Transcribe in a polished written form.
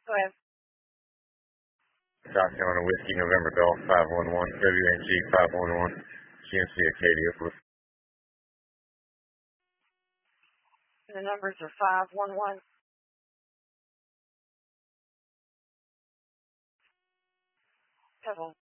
Go ahead. South Carolina Whiskey, November Golf 511, WNG 511, GMC Acadia. The numbers are 511. Pebble.